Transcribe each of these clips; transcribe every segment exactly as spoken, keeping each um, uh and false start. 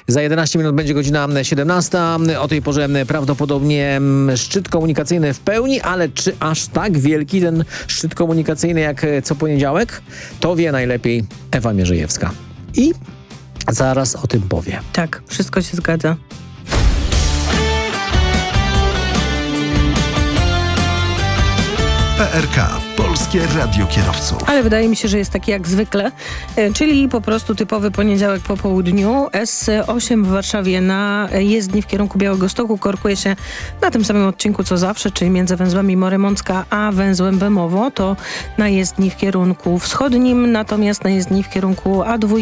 Za jedenaście minut będzie godzina siedemnasta. O tej porze prawdopodobnie szczyt komunikacyjny w pełni, ale czy aż tak wielki ten szczyt komunikacyjny jak co poniedziałek? To wie najlepiej Ewa Mierzejewska. I zaraz o tym powie. Tak, wszystko się zgadza. P R K. Polskie Radio Kierowców. Ale wydaje mi się, że jest taki jak zwykle, czyli po prostu typowy poniedziałek po południu. S osiem w Warszawie na jezdni w kierunku Białegostoku korkuje się na tym samym odcinku co zawsze, czyli między węzłami Morymącka a węzłem Bemowo. To na jezdni w kierunku wschodnim, natomiast na jezdni w kierunku A dwa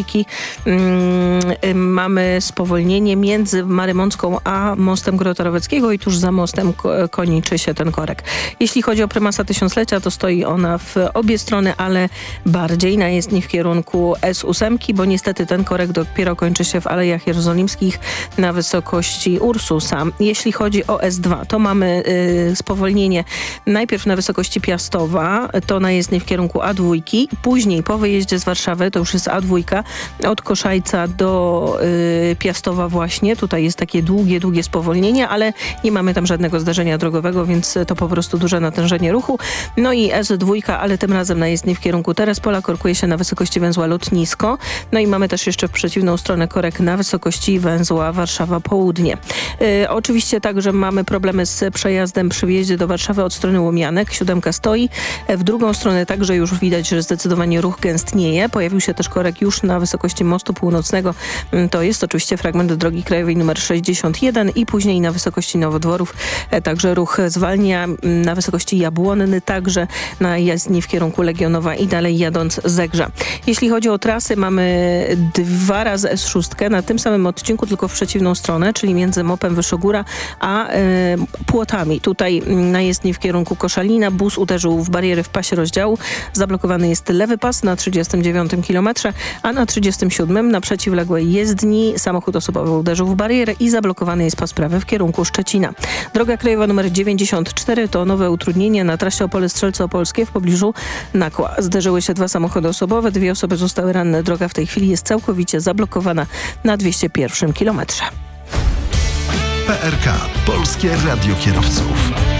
mm, mamy spowolnienie między Marymącką a mostem Grota-Roweckiego i tuż za mostem kończy się ten korek. Jeśli chodzi o prymasa tysiąclecia, to stoi ona w obie strony, ale bardziej na jezdni w kierunku S osiem, bo niestety ten korek dopiero kończy się w Alejach Jerozolimskich na wysokości Ursusa. Jeśli chodzi o S dwa, to mamy y, spowolnienie najpierw na wysokości Piastowa, to na jezdni w kierunku A dwa, później po wyjeździe z Warszawy, to już jest A dwa, od Koszajca do y, Piastowa właśnie. Tutaj jest takie długie, długie spowolnienie, ale nie mamy tam żadnego zdarzenia drogowego, więc to po prostu duże natężenie ruchu. No i S dwa, ale tym razem na jezdni w kierunku Terespola korkuje się na wysokości węzła Lotnisko. No i mamy też jeszcze w przeciwną stronę korek na wysokości węzła Warszawa Południe. Yy, oczywiście także mamy problemy z przejazdem przy wjeździe do Warszawy od strony Łomianek. Siódemka stoi. W drugą stronę także już widać, że zdecydowanie ruch gęstnieje. Pojawił się też korek już na wysokości mostu północnego. To jest oczywiście fragment drogi krajowej numer sześćdziesiąt jeden i później na wysokości Nowodworów także ruch zwalnia. Na wysokości Jabłonny także na jezdni w kierunku Legionowa i dalej jadąc Zegrza. Jeśli chodzi o trasy, mamy dwa razy S sześć na tym samym odcinku, tylko w przeciwną stronę, czyli między Mopem Wyszogóra a y, Płotami. Tutaj na jezdni w kierunku Koszalina bus uderzył w barierę w pasie rozdziału. Zablokowany jest lewy pas na trzydziestym dziewiątym kilometrze, a na trzydziestym siódmym na przeciwległej jezdni samochód osobowy uderzył w barierę i zablokowany jest pas prawy w kierunku Szczecina. Droga krajowa numer dziewięćdziesiąt cztery to nowe utrudnienie na trasie Opole-Strzelce Opolskie w pobliżu Nakła. Zderzyły się dwa samochody osobowe, dwie osoby zostały ranne. Droga w tej chwili jest całkowicie zablokowana na dwieście pierwszym kilometrze. P R K. Polskie Radio Kierowców.